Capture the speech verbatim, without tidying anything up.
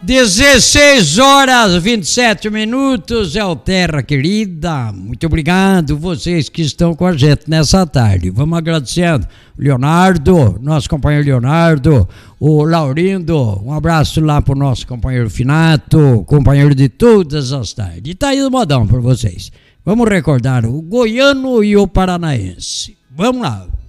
dezesseis horas e vinte e sete minutos, é o Terra Querida. Muito obrigado vocês que estão com a gente nessa tarde. Vamos agradecendo o Leonardo, nosso companheiro Leonardo, o Laurindo, um abraço lá pro nosso companheiro Finato, companheiro de todas as tardes. E tá aí o modão para vocês. Vamos recordar o goiano e o paranaense. Vamos lá.